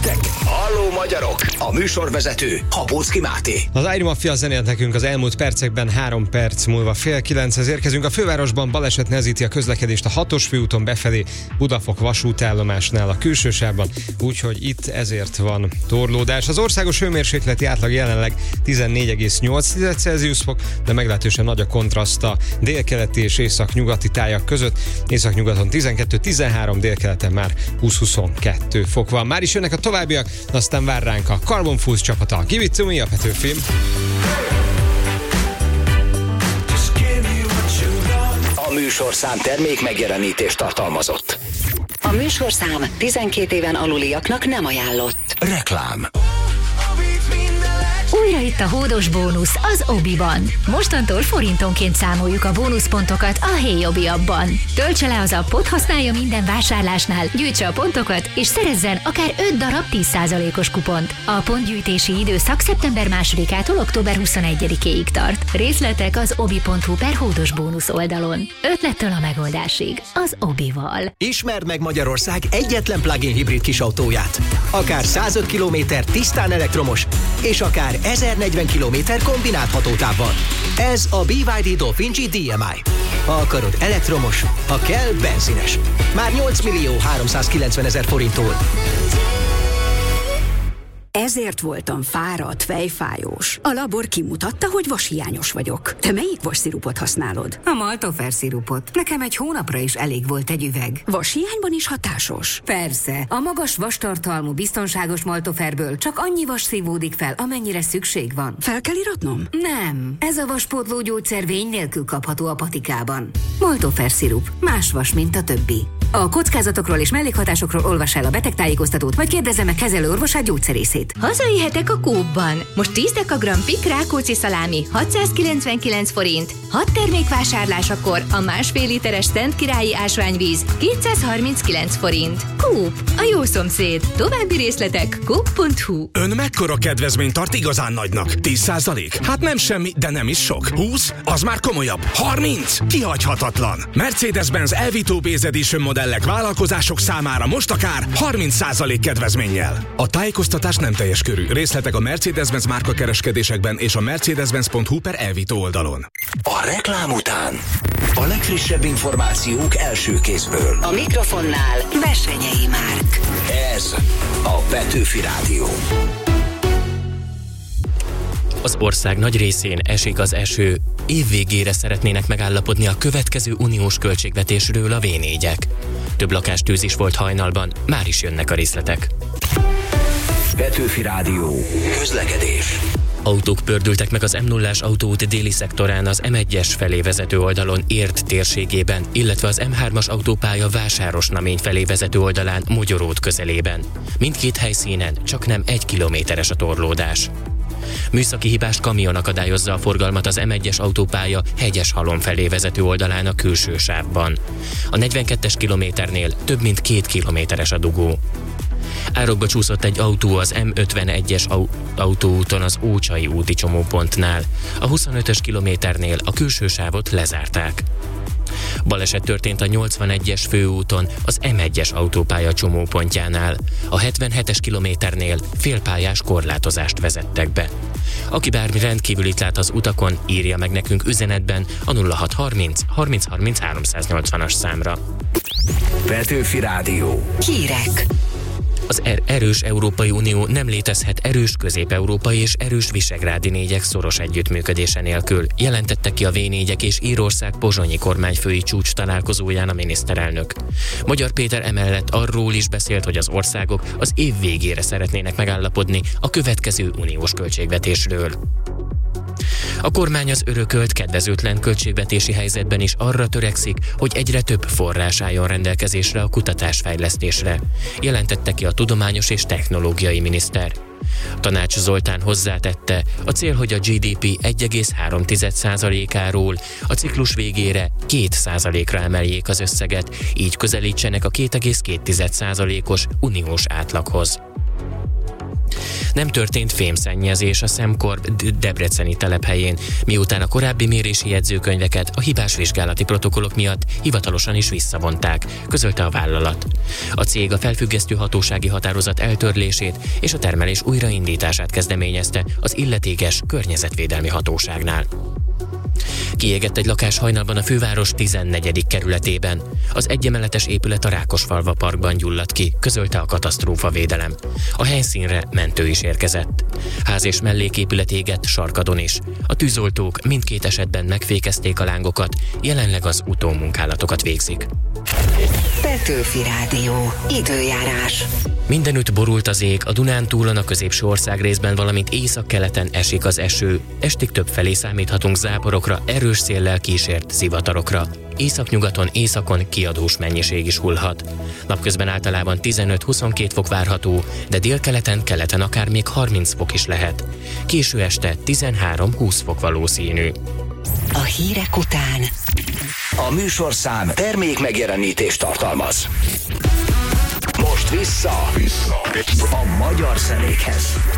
Nektek Halló magyarok, a műsorvezető Habóczky Máté. Az Ári Mafia zenélt nekünk az elmúlt percekben. 3 perc múlva 8:30 érkezünk. A fővárosban baleset nehezíti a közlekedést a 6-os főúton befelé Budafok vasútállomásnál a külsősávban, úgyhogy itt ezért van torlódás. Az országos hőmérsékleti átlag jelenleg 14,8 Celsius fok, de meglehetősen nagy a kontraszt a délkeleti és északnyugati tájak között. Északnyugaton 12-13, délkeleten már 20-22 fok van. Már is jönnek a továbbiak, aztán vár ránk a Carbon Foods csapata. Give it to me, a Petőfi. A műsorszám termék megjelenítést tartalmazott. A műsorszám 12 éven aluliaknak nem ajánlott. Reklám. Újra itt a hódos bónusz az Obiban. Mostantól forintonként számoljuk a bónuszpontokat a Hey Obi appban. Töltse le az appot, használja minden vásárlásnál, gyűjtse a pontokat, és szerezzen akár 5 darab 10%-os kupont. A pontgyűjtési időszak szeptember 2-ától október 21-ig tart. Részletek az obi.hu/hódos bónusz oldalon. Ötlettől a megoldásig az Obival. Ismerd meg Magyarország egyetlen plug-in hibrid kisautóját. Akár 105 km tisztán elektromos, és akár 1040 km kombinált hatótávval. Ez a BYD Dolphin G DMI. Ha akarod elektromos, ha kell benzines. Már 8.390.000 forinttól. Ezért voltam fáradt, fejfájós. A labor kimutatta, hogy vashiányos vagyok. Te melyik vasszirupot használod? A Maltofer szirupot. Nekem egy hónapra is elég volt egy üveg. Vashiányban is hatásos? Persze. A magas vastartalmú, biztonságos Maltoferből csak annyi vas szívódik fel, amennyire szükség van. Fel kell iratnom? Nem. Ez a vaspótló gyógyszer vény nélkül kapható a patikában. Maltofer szirup. Más vas, mint a többi. A kockázatokról és mellékhatásokról olvass el a betegtájékoztatót, vagy kérdezze meg kezelőorvosát, gyógyszerészét. Hazai hetek a Coopban. Most 10 dekagram Pik Rákóczi szalámi 699 forint. 6 termékvásárlásakor a másfél literes Szent Királyi ásványvíz 239 forint. Coop, a jó szomszéd. További részletek coop.hu. Ön mekkora kedvezményt tart igazán nagynak? 10%? Hát nem semmi, de nem is sok. 20? Az már komolyabb. 30? Kihagyhatatlan. Mercedes-Benz Elvito Base Edition modellek vállalkozások számára most akár 30% kedvezménnyel. A tájékoztatás nem teljes körű. Részletek a Mercedes-Benz márkakereskedésekben és a mercedes-benz.hu/Elvito oldalon. A reklám után a legfrissebb információk első kézből. A mikrofonnál Bessenyei Márk. Ez a Petőfi Rádió. Az ország nagy részén esik az eső. Évvégére szeretnének megállapodni a következő uniós költségvetésről a V4-ek. Több lakástűz is volt hajnalban, már is jönnek a részletek. Petőfi Rádió. Közlekedés. Autók pördültek meg az M0-ás autóút déli szektorán az M1-es felé vezető oldalon Érd térségében, illetve az M3-as autópálya Vásárosnamény felé vezető oldalán Mogyoród közelében. Mindkét helyszínen csaknem 1 kilométeres a torlódás. Műszaki hibás kamion akadályozza a forgalmat az M1-es autópálya Hegyeshalom felé vezető oldalán a külső sávban. A 42-es kilométernél több mint 2 kilométeres a dugó. Árokba csúszott egy autó az M51-es autóúton az Ócsai úti csomópontnál. A 25-ös kilométernél a külső sávot lezárták. Baleset történt a 81-es főúton az M1-es autópálya csomópontjánál. A 77-es kilométernél félpályás korlátozást vezettek be. Aki bármi rendkívülit lát az utakon, írja meg nekünk üzenetben a 0630 30 30 380-as számra. Petőfi Rádió. Hírek. Az erős Európai Unió nem létezhet erős közép-európai és erős visegrádi négyek szoros együttműködése nélkül, jelentette ki a V4-ek és Írország pozsonyi kormányfői csúcs találkozóján a miniszterelnök. Magyar Péter emellett arról is beszélt, hogy az országok az év végére szeretnének megállapodni a következő uniós költségvetésről. A kormány az örökölt, kedvezőtlen költségvetési helyzetben is arra törekszik, hogy egyre több forrás álljon rendelkezésre a kutatásfejlesztésre, jelentette ki a tudományos és technológiai miniszter. Tanács Zoltán hozzátette, a cél, hogy a GDP 1,3%-áról a ciklus végére 2%-ra emeljék az összeget, így közelítsenek a 2,2%-os uniós átlaghoz. Nem történt fémszennyezés a Szemkorp debreceni telephelyén, miután a korábbi mérési jegyzőkönyveket a hibás vizsgálati protokollok miatt hivatalosan is visszavonták, közölte a vállalat. A cég a felfüggesztő hatósági határozat eltörlését és a termelés újraindítását kezdeményezte az illetékes környezetvédelmi hatóságnál. Kiégett egy lakás hajnalban a főváros 14. kerületében. Az egyemeletes épület a Rákosfalva parkban gyulladt ki, közölte a katasztrófavédelem. A helyszínre mentő is érkezett. Ház és melléképület égett Sarkadon is. A tűzoltók mindkét esetben megfékezték a lángokat, jelenleg az utómunkálatokat végzik. Petőfi Rádió. Időjárás. Mindenütt borult az ég, a Dunántúlon, a középső országrészben, valamint északkeleten esik az eső. Estig többfelé számíthatunk záporokra, erős széllel kísért zivatarokra. Északnyugaton, északon kiadós mennyiség is hullhat. Napközben általában 15-22 fok várható, de délkeleten, keleten akár még 30 fok is lehet. Késő este 13-20 fok valószínű. A hírek után A műsorszám termék megjelenítést tartalmaz. Most vissza a magyar zenékhez.